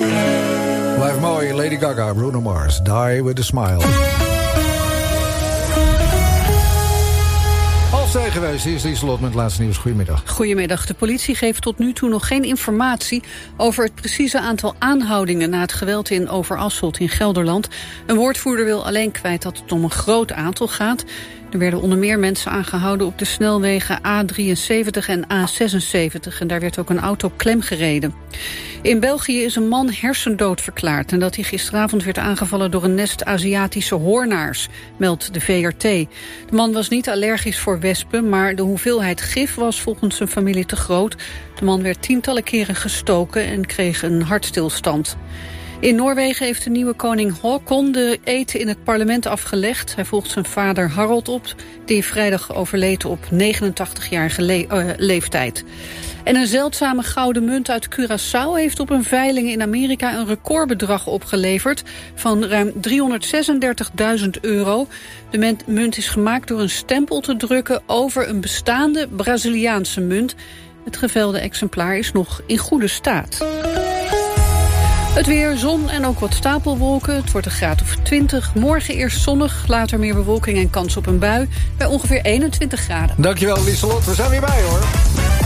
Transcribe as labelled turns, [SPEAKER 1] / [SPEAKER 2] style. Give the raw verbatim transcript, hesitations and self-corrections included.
[SPEAKER 1] Blijf mooi, Lady Gaga, Bruno Mars, Die With A Smile. Zijn geweest. Hier is Lieselot met het laatste nieuws. Goedemiddag.
[SPEAKER 2] Goedemiddag. De politie geeft tot nu toe nog geen informatie over het precieze aantal aanhoudingen na het geweld in Overasselt in Gelderland. Een woordvoerder wil alleen kwijt dat het om een groot aantal gaat. Er werden onder meer mensen aangehouden op de snelwegen A drieënzeventig en A zesenzeventig. En daar werd ook een auto klemgereden. In België is een man hersendood verklaard nadat hij gisteravond werd aangevallen door een nest Aziatische hoornaars, meldt de V R T. De man was niet allergisch voor wespen, maar de hoeveelheid gif was volgens zijn familie te groot. De man werd tientallen keren gestoken en kreeg een hartstilstand. In Noorwegen heeft de nieuwe koning Haakon de eed in het parlement afgelegd. Hij volgt zijn vader Harald op, die vrijdag overleed op negenentachtigjarige le- uh, leeftijd. En een zeldzame gouden munt uit Curaçao heeft op een veiling in Amerika een recordbedrag opgeleverd van ruim driehonderdzesendertigduizend euro. De munt is gemaakt door een stempel te drukken over een bestaande Braziliaanse munt. Het gevelde exemplaar is nog in goede staat. Het weer, zon en ook wat stapelwolken. Het wordt een graad of twintig. Morgen eerst zonnig, later meer bewolking en kans op een bui. Bij ongeveer eenentwintig graden.
[SPEAKER 1] Dankjewel, Lieselot. We zijn weer bij, hoor.